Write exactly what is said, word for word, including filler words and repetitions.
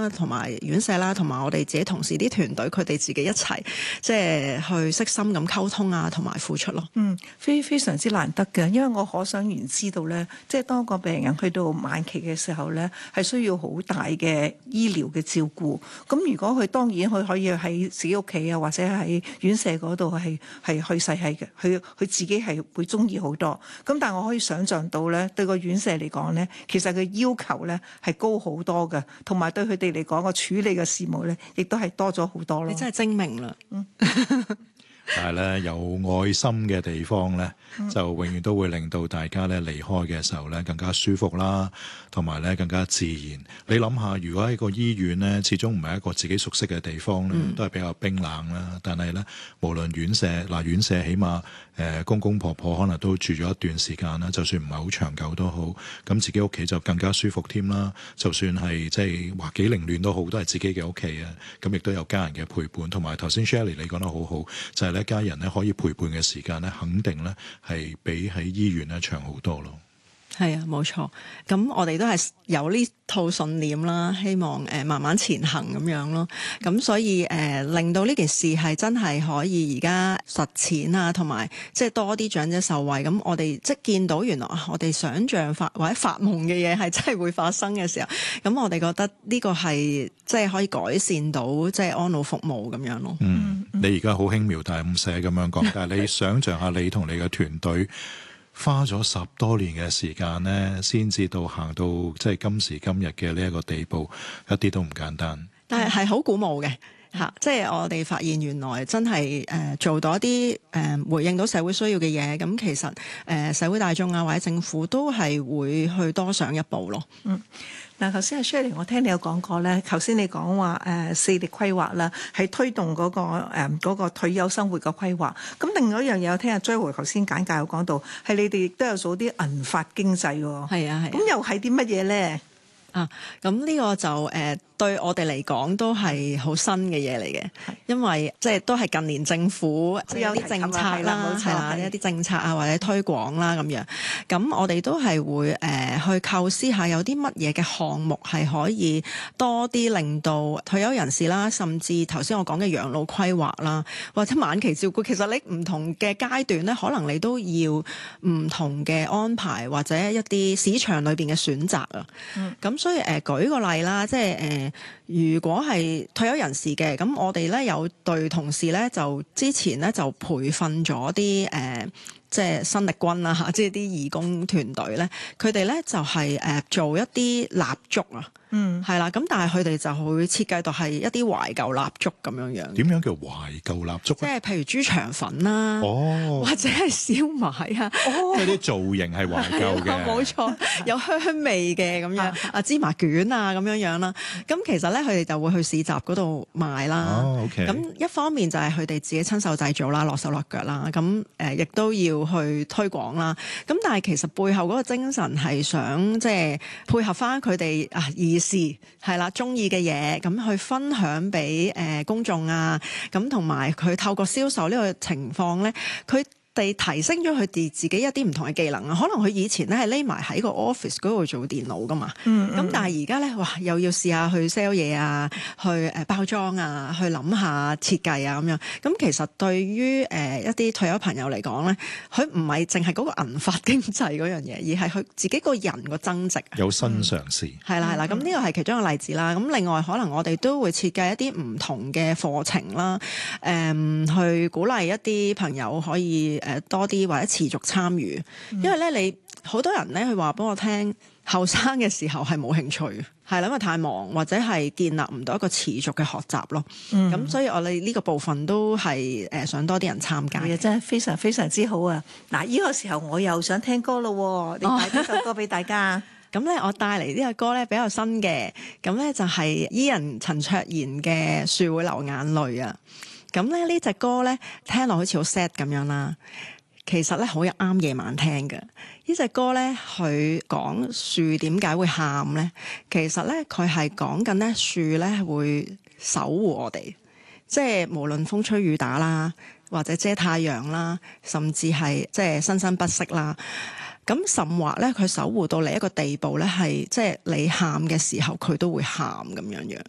啦，同埋院舍啦，同埋我哋自己同事啲團隊，佢哋自己一齊即係去悉心咁溝通啊，同埋付出咯。 嗯，非非常之難得嘅，因為我可想而知道咧，即係當個病人去到晚期嘅時候咧，係需要好大嘅醫療嘅照顧。咁如果佢當然佢可以喺自己屋企啊，或者喺院舍嗰度係係去世係嘅，佢佢自己係會中意好多。咁但係我可以想像到咧，對個院舍嚟講咧，其實佢要求咧係高好多嘅，同埋對佢哋嚟講個處理嘅事務咧，亦都係多咗好多咯。 你真係精明啦！嗯。 但係咧，有愛心嘅地方咧，就永遠都會令到大家咧離開嘅時候咧更加舒服啦，同埋咧更加自然。你諗下，如果喺個醫院咧，始終唔係一個自己熟悉嘅地方咧，都係比較冰冷啦。但係咧，無論院舍嗱，院舍起碼誒、呃、公公婆婆可能都住咗一段時間啦，就算唔係好長久都好，咁自己屋企就更加舒服添啦。就算係即係話幾凌亂都好，都係自己嘅屋企啊。咁亦都有家人嘅陪伴，同埋頭先 Shirley 你講得好好，就係、是。一家人咧可以陪伴嘅時間咧，肯定咧係比喺醫院咧長好多咯。 係啊，冇錯。咁我哋都係有呢套信念啦，希望誒、呃、慢慢前行咁樣咯。咁所以誒、呃、令到呢件事係真係可以而家實踐啊，同埋即係多啲長者受惠。咁我哋即係見到原來我哋想像發或者發夢嘅嘢係真係會發生嘅時候，咁我哋覺得呢個係即係可以改善到即係安老服務咁樣咯。 嗯，你而家好輕描淡寫咁樣講，但係你想像下你同你嘅團隊花咗十多年嘅時間咧，先至到行到即係今時今日嘅呢一個地步，一啲都唔簡單。 但係係好鼓舞嘅嚇，即係我哋發現原來真係誒、呃、做到一啲誒、呃、回應到社會需要嘅嘢，咁其實誒、呃、社會大眾啊或者政府都係會去多上一步咯。嗯。 嗱，頭先阿 Shirley，我聽你有講過咧，頭先你講話誒四力規劃啦，係推動嗰、嗰個誒、嗯嗰個、退休生活嘅規劃。咁另外一樣嘢，我聽阿 Joy 頭先簡介有講到，係你哋亦都有做啲銀髮經濟喎。 係啊係。 咁又係啲乜嘢咧？ 啊，咁呢個就誒、呃、對我哋嚟講都係好新嘅嘢嚟嘅，因為即係都係近年政府即係有啲政策啦，係啦，一啲政策啊或者推廣啦咁樣。咁我哋都係會誒、呃、去構思下有啲乜嘢嘅項目係可以多啲令到退休人士啦，甚至頭先我講嘅養老規劃啦，或者晚期照顧，其實你唔同嘅階段咧，可能你都要唔同嘅安排或者一啲市場裏邊嘅選擇啊。咁、嗯、所以誒、呃、舉個例啦，即係誒、呃、如果係退休人士嘅，咁我哋咧有對同事咧就之前咧就培訓咗啲誒即係新力軍啦嚇，即係啲義工團隊咧，佢哋咧就係、是、誒、呃、做一啲蠟燭啊。嗯，係啦，咁但係佢哋就會設計到係一啲懷舊蠟燭咁樣樣。 點樣叫懷舊蠟燭？ 即係譬如豬腸粉啦， 哦， 或者係燒賣啊， 即係啲造型係懷舊嘅， 冇錯，有香味嘅咁樣啊，芝麻卷啊咁樣樣啦。咁其實咧，佢哋就會去市集嗰度賣啦。 哦，OK。咁一方面就係佢哋自己親手製造啦，落手落腳啦。咁誒，亦都要去推廣啦。咁但係其實背後嗰個精神係想即係配合翻佢哋啊事係啦，中意嘅嘢咁去分享俾誒、呃、公眾啊，咁同埋佢透過銷售呢個情況咧，佢哋提升咗佢哋自己一啲唔同嘅技能啊。可能佢以前咧係匿埋喺個 office 嗰度做電腦噶嘛，咁、嗯嗯、但係而家咧哇，又要試下去 sell 嘢啊，去誒包裝啊，去諗下設計啊咁樣。咁其實對於誒、呃、一啲退休朋友嚟講咧，佢唔係淨係嗰個銀髮經濟嗰樣嘢，而係佢自己個人個增值， 有新嘗試。 係啦係啦，咁呢個係其中一個例子啦。咁另外可能我哋都會設計一啲唔同嘅課程啦，誒、嗯、去鼓勵一啲朋友可以誒多啲或者持續參與，因為咧你好多人咧佢話俾我聽，後生嘅時候係冇興趣，係啦，因為太忙或者係建立唔到一個持續嘅學習咯。咁、嗯、所以我哋呢個部分都係誒想多啲人參加嘅， 真係非常非常之好啊！嗱，呢個時候我又想聽歌咯，你帶呢首歌俾大家。 咁咧，我帶嚟呢個歌咧比較新嘅，咁咧就係 Ian 陳卓賢嘅《樹會流眼淚》啊。咁咧呢隻歌咧聽落好似好 sad 咁樣啦，其實咧好有啱夜晚聽嘅。呢隻歌咧佢講樹點解會喊咧，其實咧佢係講緊咧樹咧會守護我哋，即係無論風吹雨打啦，或者遮太陽啦，甚至係即係生生不息啦。咁甚或咧佢守護到你一個地步咧，係即係你喊嘅時候佢都會喊咁樣樣。